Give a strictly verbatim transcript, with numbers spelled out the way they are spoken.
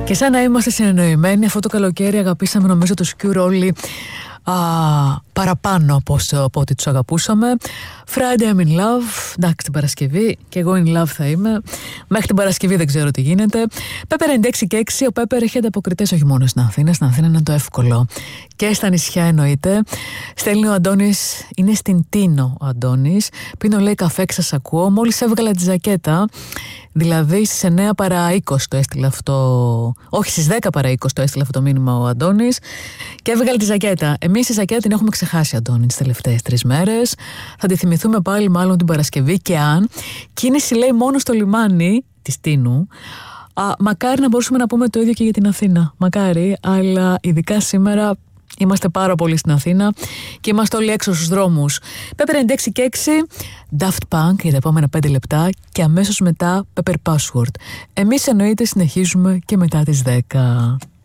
Και σαν να είμαστε συνεννοημένοι, αυτό το καλοκαίρι αγαπήσαμε νομίζω τους Cure όλοι α, παραπάνω από, όσο, από ό,τι τους αγαπούσαμε. Friday I'm in love, εντάξει την Παρασκευή, και εγώ in love θα είμαι. Μέχρι την Παρασκευή δεν ξέρω τι γίνεται. Pepper ενενήντα έξι και έξι, ο Pepper έχει ανταποκριτές όχι μόνο στην Αθήνα, στην Αθήνα είναι το εύκολο. Και στα νησιά εννοείται. Στέλνει ο Αντώνης, είναι στην Τίνο ο Αντώνης. Πίνω λέει καφέ, σας ακούω. Μόλις έβγαλα τη ζακέτα, δηλαδή στις εννιά παρά είκοσι το έστειλε αυτό. Όχι, στις δέκα παρά είκοσι το έστειλε αυτό το μήνυμα ο Αντώνης. Και έβγαλε τη ζακέτα. Εμείς τη ζακέτα την έχουμε ξεχάσει, Αντώνη, τις τελευταίες τρεις μέρες. Θα τη θυμηθούμε πάλι μάλλον την Παρασκευή. Και αν κίνηση λέει μόνο στο λιμάνι της Τίνου. Α, μακάρι να μπορούσαμε να πούμε το ίδιο και για την Αθήνα. Μακάρι, αλλά ειδικά σήμερα είμαστε πάρα πολύ στην Αθήνα και είμαστε όλοι έξω στους δρόμους. Pepper ενενήντα έξι και έξι, Daft Punk για τα επόμενα πέντε λεπτά και αμέσως μετά Pepper Password. Εμείς εννοείται συνεχίζουμε και μετά τις δέκα.